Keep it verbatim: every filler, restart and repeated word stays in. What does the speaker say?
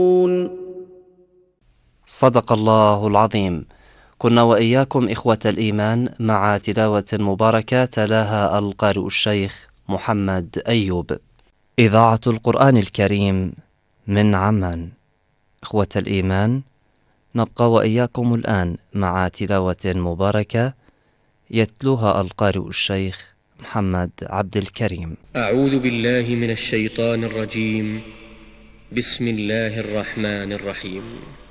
صدق الله العظيم. كنا وإياكم إخوة الإيمان مع تلاوة مباركة تلاها القارئ الشيخ محمد أيوب. إذاعة القرآن الكريم من عمان. إخوة الإيمان، نبقى وإياكم الآن مع تلاوة مباركة يتلوها القارئ الشيخ محمد عبد الكريم. أعوذ بالله من الشيطان الرجيم. بسم الله الرحمن الرحيم.